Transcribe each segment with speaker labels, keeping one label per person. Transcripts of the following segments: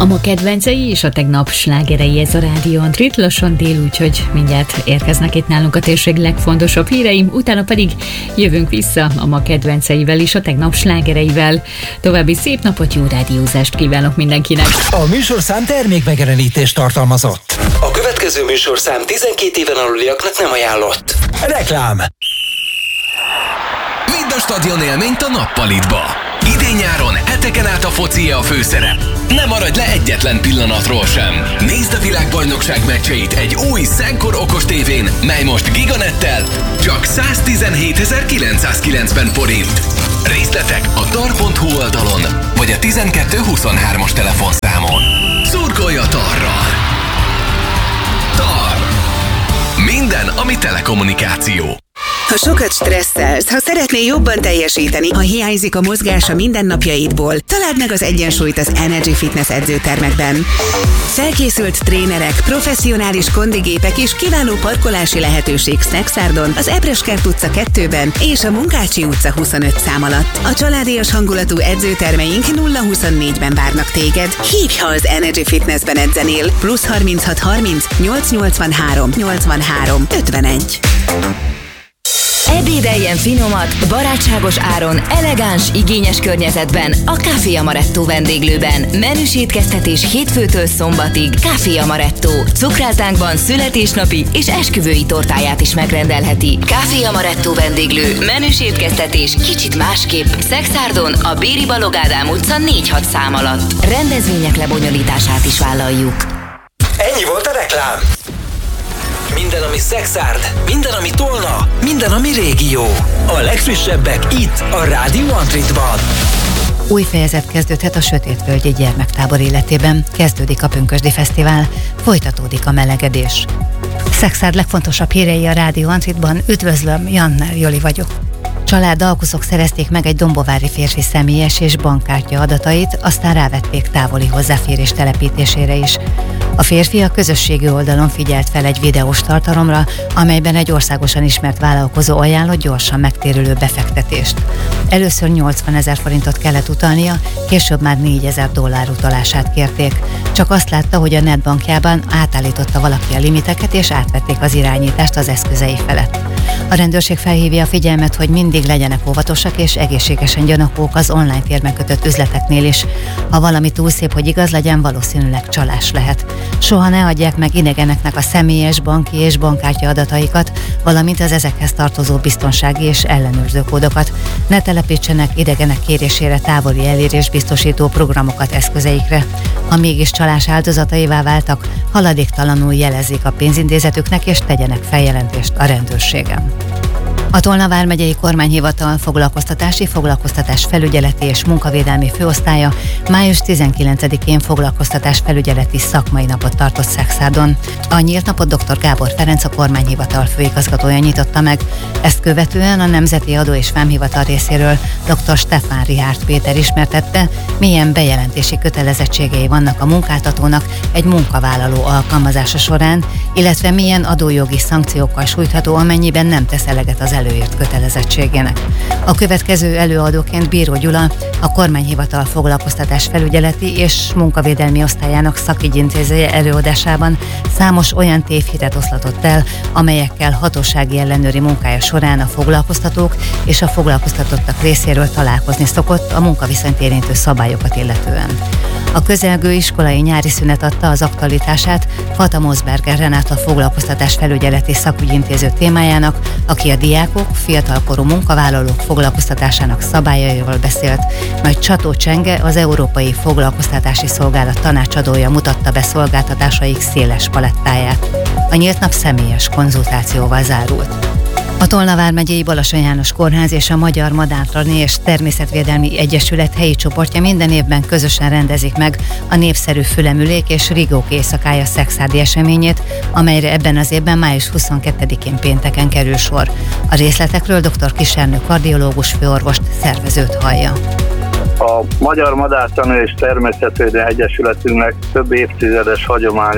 Speaker 1: A ma kedvencei és a tegnap slágerei, ez a Rádió Antrit, lassan dél, úgyhogy mindjárt érkeznek itt nálunk a térség legfontosabb híreim, utána pedig jövünk vissza a ma kedvenceivel és a tegnap slágereivel. További szép napot, jó rádiózást kívánok mindenkinek!
Speaker 2: A műsorszám termékmegjelenítést tartalmazott.
Speaker 3: A következő műsorszám 12 éven aluliaknak nem ajánlott.
Speaker 2: Reklám.
Speaker 4: Vidd a stadion élményt a Nappalitba. Idén-nyáron heteken át a foci a főszerep. Ne maradj le egyetlen pillanatról sem. Nézd a világbajnokság meccseit egy új Szenkor okos tévén, mely most Giganettel csak 117.990 forint. Részletek a tar.hu oldalon, vagy a 1223-as telefonszámon. Szurkolj a Tarral! Tar. Minden, ami telekommunikáció.
Speaker 5: Ha sokat stresszelsz, ha szeretnél jobban teljesíteni, ha hiányzik a mozgás a mindennapjaidból, találd meg az egyensúlyt az Energy Fitness edzőtermekben. Felkészült trénerek, professzionális kondigépek és kiváló parkolási lehetőség Szexárdon, az Ebreskert utca 2-ben és a Munkácsi utca 25 szám alatt. A családias hangulatú edzőtermeink 0-24-ben várnak téged. Hívj, ha az Energy Fitnessben edzenél. +36 30 883 83 51.
Speaker 6: Ebédeljen finomat, barátságos áron, elegáns, igényes környezetben a Café Amaretto vendéglőben. Menüs étkeztetés hétfőtől szombatig. Café Amaretto. Cukráltánkban születésnapi és esküvői tortáját is megrendelheti. Café Amaretto vendéglő. Menüs étkeztetés kicsit másképp. Szexárdon, a Béri Balogh Ádám utca 4-6 szám alatt. Rendezvények lebonyolítását is vállaljuk.
Speaker 2: Ennyi volt a reklám.
Speaker 3: Minden, ami Szexárd, minden, ami Tolna, minden, ami régió. A legfrissebbek itt, a Rádió Antritban.
Speaker 7: Új fejezet kezdődhet a Sötétvölgyi Gyermektábor életében. Kezdődik a Pünkösdi Fesztivál, folytatódik a melegedés. Szexárd legfontosabb hírei a Rádió Antritban. Üdvözlöm, Janner Joli vagyok. Családalkuszok szerezték meg egy dombovári férfi személyes és bankkártya adatait, aztán rávették távoli hozzáférés telepítésére is. A férfi a közösségi oldalon figyelt fel egy videós tartalomra, amelyben egy országosan ismert vállalkozó ajánlott gyorsan megtérülő befektetést. Először 80 000 forintot kellett utalnia, később már 4 000 dollár utalását kérték. Csak azt látta, hogy a netbankjában átállította valaki a limiteket, és átvették az irányítást az eszközei felett. A rendőrség felhívja a figyelmet, hogy mindig legyenek óvatosak és egészségesen gyanakvók az online térben kötött üzleteknél is. Ha valami túl szép, hogy igaz legyen, valószínűleg csalás lehet. Soha ne adják meg idegeneknek a személyes, banki és bankkártya adataikat, valamint az ezekhez tartozó biztonsági és ellenőrző kódokat. Ne telepítsenek idegenek kérésére távoli elérésbiztosító programokat eszközeikre. Ha mégis csalás áldozataivá váltak, haladéktalanul jelezzék a pénzintézetüknek és tegyenek feljelentést a rendőrségen. A Tolna vármegyei kormányhivatal foglalkoztatás felügyeleti és munkavédelmi főosztálya május 19-én foglalkoztatás-felügyeleti szakmai napot tartott Szexárdon. A nyílt napot dr. Gábor Ferenc, a kormányhivatal főigazgatója nyitotta meg. Ezt követően a Nemzeti Adó és Vámhivatal részéről dr. Stefán Richárd Péter ismertette, milyen bejelentési kötelezettségei vannak a munkáltatónak egy munkavállaló alkalmazása során, illetve milyen adójogi szankciókkal sújtható, amennyiben nem tesz eleget az előírt kötelezettségének. A következő előadóként Bíró Gyula, a kormányhivatal foglalkoztatás-felügyeleti és munkavédelmi osztályának szakügyintézője előadásában számos olyan tévhitet oszlatott el, amelyekkel hatósági ellenőri munkája során a foglalkoztatók és a foglalkoztatottak részéről találkozni szokott a munkaviszonyt érintő szabályokat illetően. A közelgő iskolai nyári szünet adta az aktualitását Fata Mosberger Renáta foglalkoztatás-felügyeleti szakügyintéző témájának, aki a diákok, fiatalkorú munkavállalók foglalkoztatásának szabályairól beszélt, majd Csató Csenge, az Európai Foglalkoztatási Szolgálat tanácsadója mutatta be szolgáltatásaik széles palettáját. A nyílt nap személyes konzultációval zárult. A Tolna vármegyei Balassa János Kórház és a Magyar Madártani és Természetvédelmi Egyesület helyi csoportja minden évben közösen rendezik meg a népszerű Fülemülék és Rigók éjszakája szexárdi eseményét, amelyre ebben az évben május 22-én pénteken kerül sor. A részletekről dr. Kisernő kardiológus főorvost, szervezőt hallja.
Speaker 8: A Magyar Madártani és Természetvédelmi Egyesületünknek több évtizedes hagyománya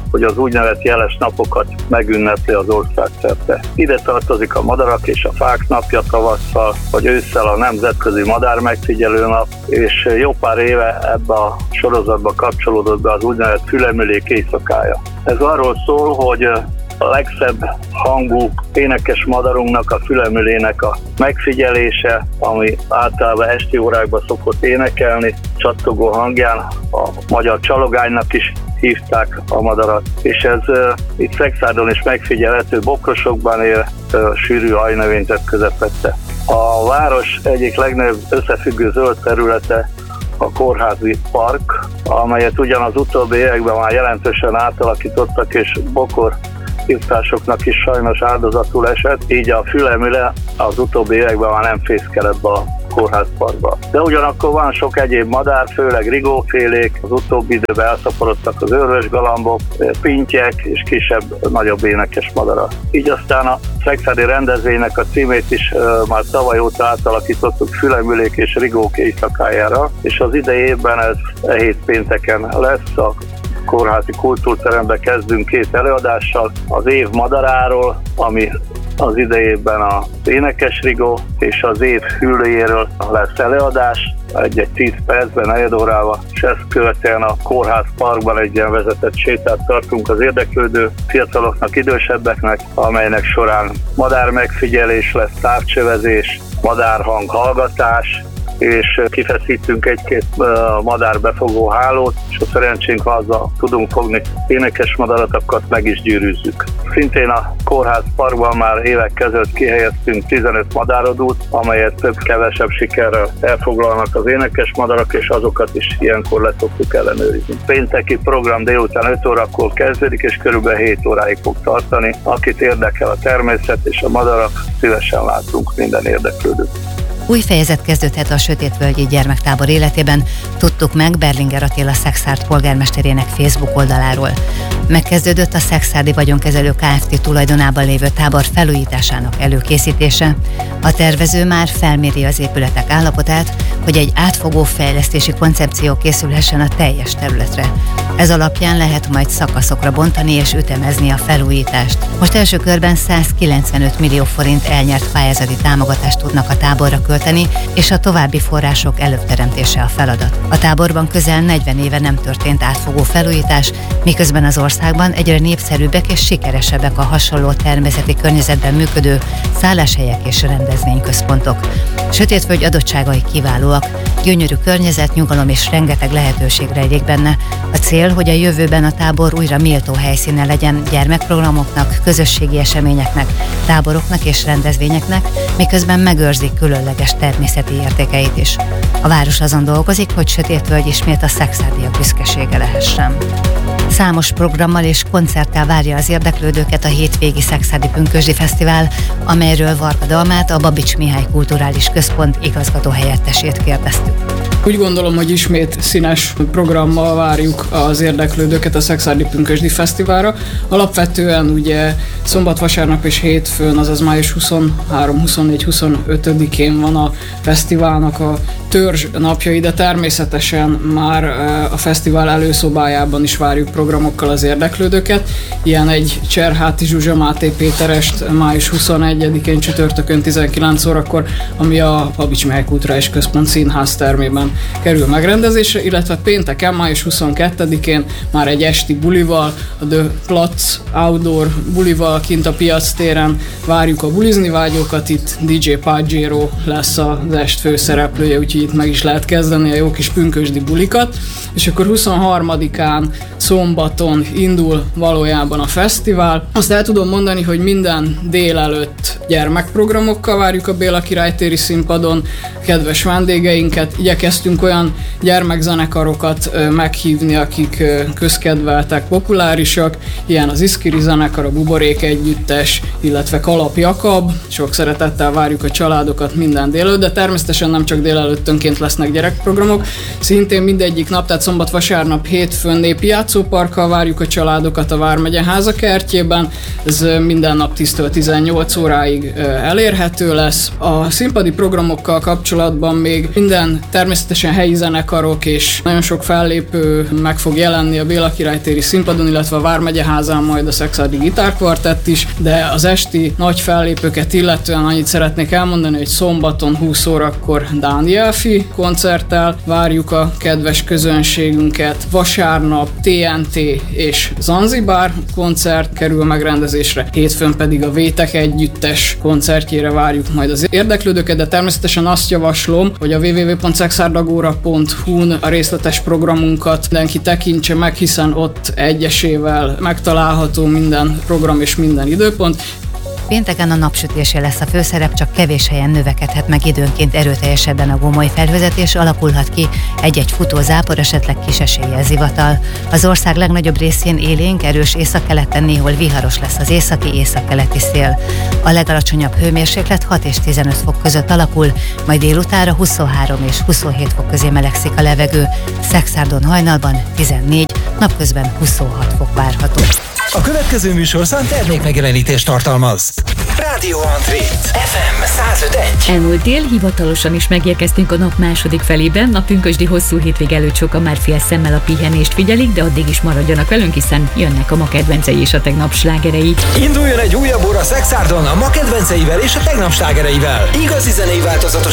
Speaker 8: hogy az úgynevezett jeles napokat megünnepli az ország szerte. Ide tartozik a madarak és a fák napja tavasszal, vagy ősszel a Nemzetközi Madár Megfigyelő Nap, és jó pár éve ebbe a sorozatba kapcsolódott be az úgynevezett fülemülék éjszakája. Ez arról szól, hogy a legszebb hangú énekes madarunknak, a fülemülének a megfigyelése, ami általában esti órákban szokott énekelni, csattogó hangján, a magyar csalogánynak is hívták a madarat, és ez itt Szexárdon is megfigyelhető, Bokrosokban él, sűrű ajnövényzet közepette. A város egyik legnagyobb összefüggő zöld területe a Kórházi Park, amelyet ugyan az utóbbi években már jelentősen átalakítottak, és bokor írtásoknak is sajnos áldozatul esett, így a fülemüle az utóbbi években már nem fészkel ebbe a kórházparkba. De ugyanakkor van sok egyéb madár, főleg rigófélék, az utóbbi időben elszaporodtak az őrösgalambok, pintyek és kisebb, nagyobb énekes madarak. Így aztán a szexárdi rendezvénynek a címét is már tavaly óta átalakítottuk fülemülék és rigók éjszakájára, és az idei évben ez hét pénteken lesz, a Kórházi Kultúrterembe kezdünk 2 előadással, az év madaráról, ami az idejében az énekes rigó, és az év hüllőjéről lesz előadás, egy 10 percben, 4 órával, és ezt követően a Kórház Parkban egy ilyen vezetett sétát tartunk az érdeklődő fiataloknak, idősebbeknek, amelynek során madár megfigyelés lesz, távcsövezés, madárhang hallgatás, és kifeszítünk 1-2 madárbefogó hálót, és a szerencsénk, ha azzal tudunk fogni énekes madaratokat, meg is gyűrűzzük. Szintén a Kórház Parkban már évek között kihelyeztünk 15 madárodút, amelyet több-kevesebb sikerrel elfoglalnak az énekes madarak, és azokat is ilyenkor le szoktuk ellenőrizni. Pénteki program délután 5 órakor kezdődik, és körülbelül 7 óráig fog tartani. Akit érdekel a természet és a madarak, szívesen látunk minden érdeklődőt.
Speaker 7: Új fejezet kezdődhet a Sötétvölgyi Gyermektábor életében, tudtuk meg Berlinger Attila Szexárd polgármesterének Facebook oldaláról. Megkezdődött a Szexárdi Vagyonkezelő Kft. Tulajdonában lévő tábor felújításának előkészítése. A tervező már felméri az épületek állapotát, hogy egy átfogó fejlesztési koncepció készülhessen a teljes területre. Ez alapján lehet majd szakaszokra bontani és ütemezni a felújítást. Most első körben 195 millió forint elnyert pályázati támogatást tudnak a táborra költeni, és a további források előteremtése a feladat. A táborban közel 40 éve nem történt átfogó felújítás, miközben az országban egyre népszerűbbek és sikeresebbek a hasonló természeti környezetben működő szálláshelyek és rendezvényközpontok. Sötétvölgy adottságai kiválóak, gyönyörű környezet, nyugalom és rengeteg lehetőség rejlik benne. A cél, hogy a jövőben a tábor újra méltó helyszíne legyen gyermekprogramoknak, közösségi eseményeknek, táboroknak és rendezvényeknek, miközben megőrzik különleges természeti értékeit is. A város azon dolgozik, hogy Sötétvölgy ismét a szexárdiak büszkesége lehessen. Számos programmal és koncerttel várja az érdeklődőket a hétvégi Szexárdi Pünkösdi Fesztivál, amelyről Varga Dalmát, a Babics Mihály Kulturális Központ igazgató helyettesét kérdeztük.
Speaker 9: Úgy gondolom, hogy ismét színes programmal várjuk az érdeklődőket a Szexárdi Pünkösdi Fesztiválra. Alapvetően ugye szombat, vasárnap és hétfőn, azaz május 23, 24, 25-én van a fesztiválnak a törzs napjai, de természetesen már a fesztivál előszobájában is várjuk programokkal az érdeklődőket. Ilyen egy Cserháti Zsuzsa Máté Péterest május 21-én csütörtökön 19 órakor, ami a Babics Mihály Kulturális Központ színház termében kerül megrendezésre, illetve pénteken, május 22-én már egy esti bulival, a The Platz Outdoor bulival kint a Piac téren várjuk a bulizni vágyókat, itt DJ Pajero lesz az est főszereplője, úgyhogy itt meg is lehet kezdeni a jó kis pünkösdi bulikat, és akkor 23-án szombaton indul valójában a fesztivál. Azt el tudom mondani, hogy minden délelőtt gyermekprogramokkal várjuk a Béla Király téri színpadon kedves vendégeinket. Igyekeztünk olyan gyermekzenekarokat meghívni, akik közkedveltek, populárisak, ilyen az Iszkiri zenekar, a Buborék együttes, illetve Kalap Jakab. Sok szeretettel várjuk a családokat minden délelőtt, de természetesen nem csak délelőttönként lesznek gyerekprogramok, szintén mindegyik nap, tehát szombat, vasárnap, hétfőn népi játszóparkkal várjuk a családokat a Vármegye háza kertjében. Ez minden nap 10-től 18 óráig elérhető lesz. A színpadi programokkal kapcsolatban még minden természetesen helyi zenekarok és nagyon sok fellépő meg fog jelenni a Béla Király téri színpadon, illetve a Vármegye házán majd a Szekszárdi Gitárkvartett is, de az esti nagy fellépőket illetően annyit szeretnék elmondani, hogy szombaton 20 órakor Dánielfi koncerttel várjuk a kedves közönségünket, vasárnap TNT és Zanzibár koncert kerül megrendezésre, hétfőn pedig a Vétek együttes koncertjére várjuk majd az érdeklődőket, de természetesen azt javaslom, hogy a www.szexárdagóra.hu-n a részletes programunkat mindenki tekintse meg, hiszen ott egyesével megtalálható minden program és minden időpont.
Speaker 7: Pénteken a napsütésé lesz a főszerep, csak kevés helyen növekedhet meg időnként erőteljesebben a gomoly felhőzetés, alakulhat ki egy-egy futózápor, esetleg kis eséllyel zivatal. Az ország legnagyobb részén élénk, erős északkeleten, néhol viharos lesz az északi-északkeleti szél. A legalacsonyabb hőmérséklet 6 és 15 fok között alakul, majd délutánra 23 és 27 fok közé melegszik a levegő. Szekszárdon hajnalban 14, napközben 26 fok várható.
Speaker 2: A következő műsorszám termékmegjelenítést tartalmaz.
Speaker 3: Rádió Antrit, FM 105.1.
Speaker 1: Elmúlt dél hivatalosan is megérkeztünk a nap második felében. A pünkösdi hosszú hétvég előtt sokan már fél szemmel a pihenést figyelik, de addig is maradjanak velünk, hiszen jönnek a ma kedvencei és a tegnap slágerei.
Speaker 2: Induljon egy újabb óra Szekszárdon a ma kedvenceivel és a tegnap slágereivel.
Speaker 3: Igazi zenei változatos